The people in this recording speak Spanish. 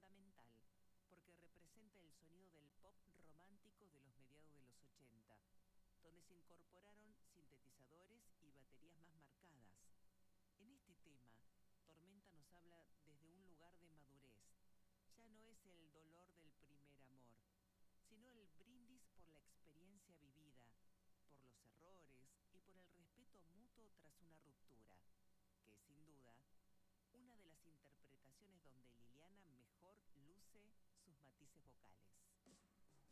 fundamental porque representa el sonido del pop romántico de los mediados de los 80, donde se incorporaron sintetizadores y baterías más marcadas. En este tema, Tormenta nos habla desde un lugar de madurez. Ya no es el dolor del primer amor, sino el brindis por la experiencia vivida, por los errores y por el respeto mutuo tras una ruptura, que es sin duda una de las interpretaciones donde Liliana mejor luce sus matices vocales.